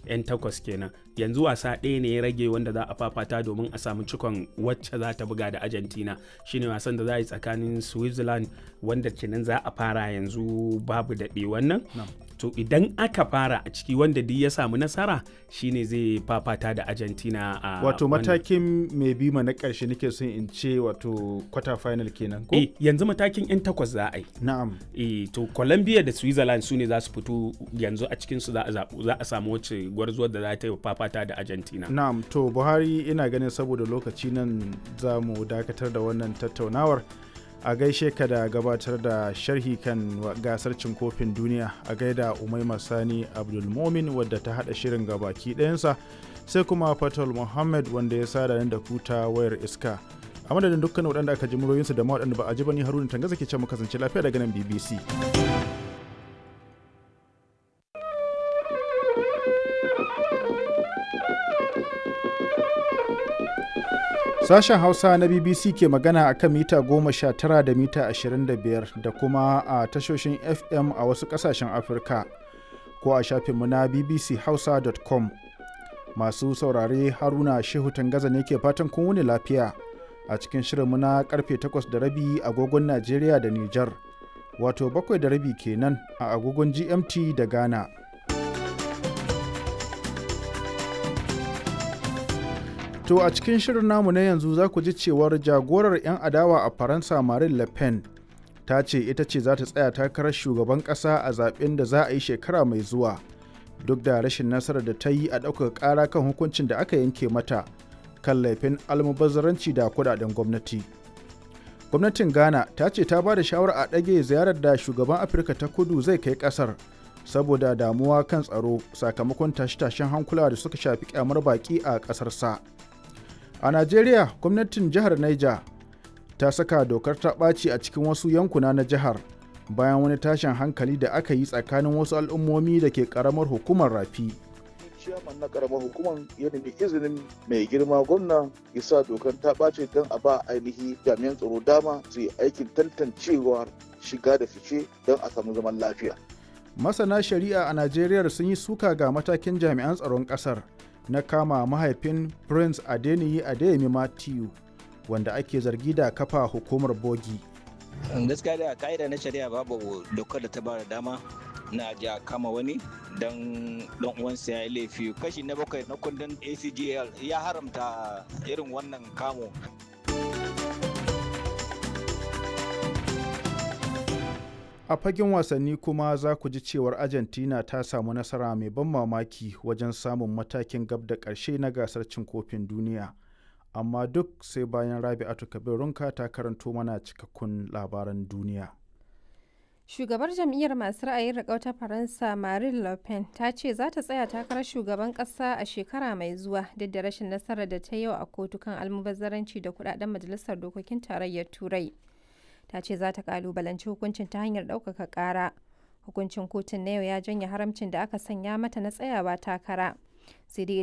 'yan takwas kenan. Yanzu wasa ɗaya ne ya rage wanda za a fafata domin a samu cikon wacce za ta buga da Argentina, shine wasan da za a yi tsakanin Switzerland wanda kenan za a fara yanzu babu daɗe wannan. To idan aka fara a ciki wanda duk ya samu nasara shine zai fafata da Argentina a wato matakin mai bima na ƙarshe nake son in ce wato quarter final kenan ko? Yanzu matakin 'yan takwas za a yi. Na'am. To Colombia da Switzerland su ne za su fito yanzu a cikin su za a samu wacce gwarzuwar da za ta yi fafata da Argentina. Na'am, to Buhari ina ganin saboda lokaci nan za mu dakatar da wannan tattaunawar. A gaishe ka da gabatar da sharhi kan gasar cin kofin duniya, a gaida Umaima Sani Abdulmomin wadda ta hada shirin gabaki ɗayansa, sai kuma Fatal Muhammad wanda ya sada nan da kuta wayar iska. A madadin dukkan waɗanda aka ji muryoyinsu da ma waɗanda ba a ji ba, ni Haruna Tangaza ke ce mu kasance lafiya daga nan BBC. Sashen Hausa na BBC ke magana a kan mita 19 da mita 25 da kuma a tashoshin FM a wasu ƙasashen Afirka ko a shafinmu na bbchausa.com. Masu saurare Haruna Shehu Tangaza ne ke fatan kun wuni lafiya a cikin shirinmu na karfe 8:30 agogon Najeriya da Nijar, wato 7:30 kenan a agogon GMT da Ghana. To a cikin shirin namu na yanzu za ku ji cewar jagorar 'yan adawa a Faransa Marine Le Pen ta ce ita ce za ta tsaya takarar shugaban ƙasa a zaɓen da za a yi shekara mai zuwa, duk da rashin nasarar da ta yi a ɗaukar ƙara kan hukuncin da aka yanke mata kan laifin almubazzaranci da kuɗaɗen gwamnati. Gwamnatin Ghana ta ce ta ba da shawarar a ɗage ziyarar da shugaban Afirka ta Kudu zai kai ƙasar saboda damuwa kan tsaro sakamakon tashe-tashen hankula da suka shafi kyamar baƙi a ƙasarsa. A Najeriya, gwamnatin jihar Niger ta saka dokar ta ɓaci a cikin wasu yankuna na jihar bayan wani tashin hankali da aka yi tsakanin wasu al'ummomi da ke ƙaramar hukumar Rafi. Ciyaman na ƙaramar hukumar ya nemi izinin mai girma gwamna ya sa dokar ta ɓace don a ba ainihi jami'an tsaro dama su yi aikin tantancewar shiga da fice don a samu zaman lafiya. Masana shari'a a Najeriya sun yi suka ga matakin jami'an tsaron ƙasar na kama mahaifin Prince Adeniyi Adeyemi Matthew wanda ake zargi da kafa hukumar bogi. Gaskiya da ka'ida na shari'a babu dokar da ta ba da dama na ja kama wani don uwansa ya yi laifi. Kashi na 7 na kundin ACGL ya haramta irin wannan kamo. A fagen wasanni kuma za ku ji cewar Argentina ta samu nasara mai ban mamaki wajen samun matakin gab da ƙarshe na gasar cin kofin duniya. Amma duk sai bayan Rabi'atu Kabirunka ta karanto mana cikakkun labaran duniya. Shugabar jam'iyyar masu ra'ayin riƙau ta Faransa Marine Le Pen ta ce za ta tsaya takarar shugaban ƙasa a shekara mai zuwa duk da rashin nasarar da ta yi a kotu kan almubazzaranci da kuɗaɗen Majalisar Dokokin Tarayyar Turai. Ta ce za ta kalubalanci hukuncin ta hanyar ɗaukaka ƙara. Hukuncin kotun na yau ya janye haramcin da aka sanya mata na tsayawa takara. Sai dai